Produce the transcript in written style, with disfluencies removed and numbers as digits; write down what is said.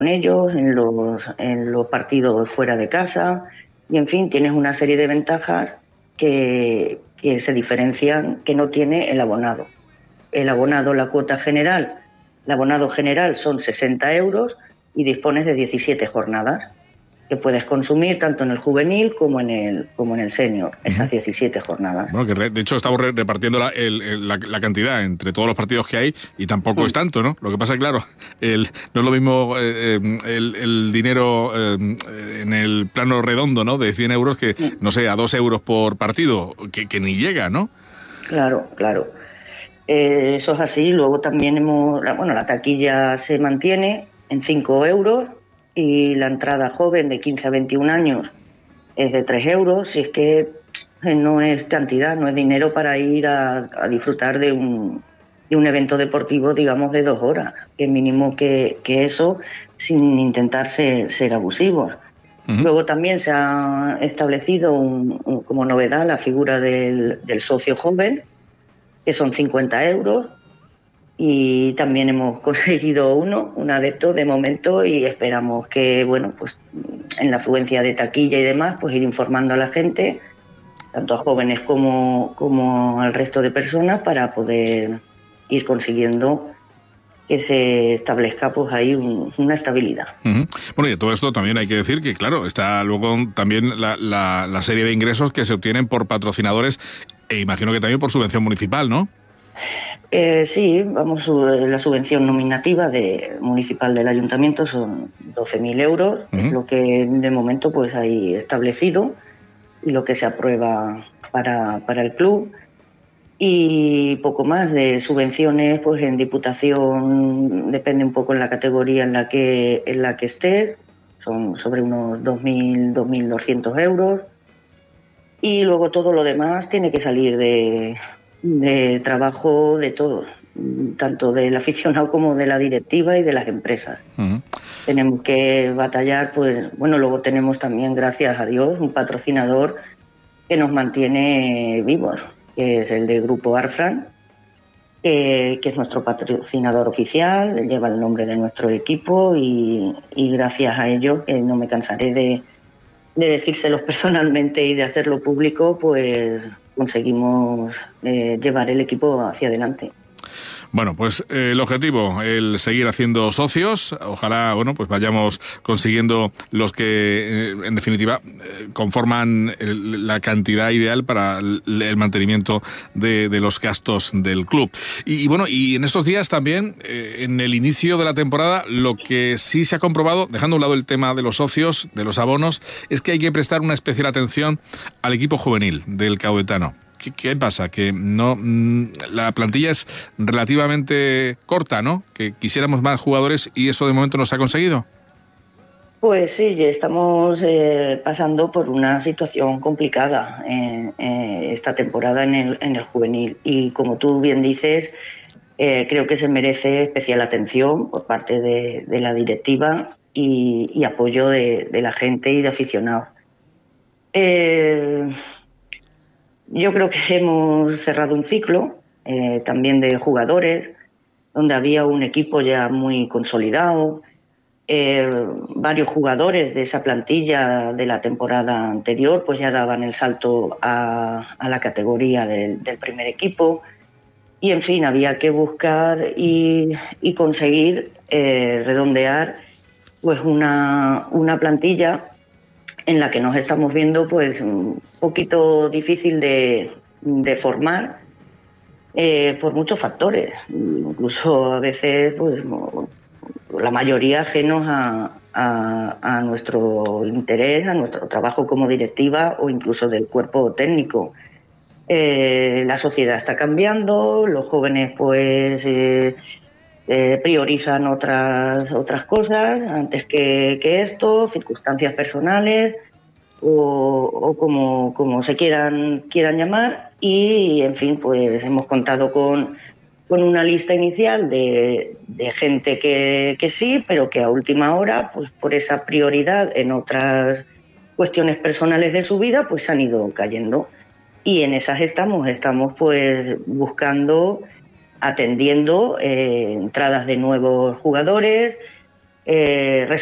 ellos, en los partidos fuera de casa, y en fin, tienes una serie de ventajas que se diferencian, que no tiene el abonado. El abonado, la cuota general, el abonado general son 60 euros y dispones de 17 jornadas que puedes consumir tanto en el juvenil como en el senior, esas 17 jornadas. Bueno, que de hecho estamos repartiendo la cantidad entre todos los partidos que hay y tampoco es tanto, ¿no? Lo que pasa es, claro, no es lo mismo el dinero en el plano redondo, ¿no?, de 100 euros que, no sé, a 2 euros por partido, que ni llega, ¿no? Claro. Eso es así. Luego también la taquilla se mantiene en 5 euros y la entrada joven de 15 a 21 años es de 3 euros. Y es que no es cantidad, no es dinero para ir a disfrutar de un evento deportivo, digamos, de 2 horas. Que mínimo que eso, sin intentar ser abusivos. Luego también se ha establecido como novedad la figura del socio joven, que son 50 euros, y también hemos conseguido un adepto de momento, y esperamos que, bueno, pues en la afluencia de taquilla y demás, pues ir informando a la gente, tanto a jóvenes como al resto de personas, para poder ir consiguiendo que se establezca pues ahí una estabilidad. Bueno, y de todo esto también hay que decir que, claro, está luego también la serie de ingresos que se obtienen por patrocinadores e imagino que también por subvención municipal, ¿no? Sí, la subvención nominativa municipal del ayuntamiento son 12.000 euros, es lo que de momento pues hay establecido y lo que se aprueba para el club. Y poco más de subvenciones, pues en Diputación depende un poco en la categoría en la que estés, son sobre unos 2.200 euros. Y luego todo lo demás tiene que salir de trabajo de todos, tanto del aficionado como de la directiva y de las empresas. Tenemos que batallar, pues bueno, luego tenemos también, gracias a Dios, un patrocinador que nos mantiene vivos, que es el del grupo Arfran, que es nuestro patrocinador oficial, lleva el nombre de nuestro equipo y gracias a ellos, que no me cansaré de decírselos personalmente y de hacerlo público, pues conseguimos llevar el equipo hacia adelante. Bueno, pues el objetivo, el seguir haciendo socios. Ojalá, bueno, pues vayamos consiguiendo los que, en definitiva, conforman la cantidad ideal para el mantenimiento de los gastos del club. Y bueno, y en estos días también, en el inicio de la temporada, lo que sí se ha comprobado, dejando a un lado el tema de los socios, de los abonos, es que hay que prestar una especial atención al equipo juvenil del Caudetano. ¿Qué pasa? Que no, la plantilla es relativamente corta, ¿no? Que quisiéramos más jugadores y eso de momento no se ha conseguido. Pues sí, estamos pasando por una situación complicada esta temporada en el juvenil, y como tú bien dices, creo que se merece especial atención por parte de la directiva y apoyo de la gente y de aficionados. Yo creo que hemos cerrado un ciclo también de jugadores, donde había un equipo ya muy consolidado, varios jugadores de esa plantilla de la temporada anterior pues ya daban el salto a la categoría del primer equipo, y en fin, había que buscar y conseguir redondear pues una plantilla en la que nos estamos viendo pues un poquito difícil de formar por muchos factores, incluso a veces pues la mayoría ajenos a nuestro interés, a nuestro trabajo como directiva o incluso del cuerpo técnico. La sociedad está cambiando, los jóvenes pues priorizan otras cosas antes que esto, circunstancias personales o como se quieran llamar, y en fin, pues hemos contado con una lista inicial de gente que sí, pero que a última hora, pues por esa prioridad en otras cuestiones personales de su vida, pues han ido cayendo. Y en esas estamos pues buscando, atendiendo entradas de nuevos jugadores, eh,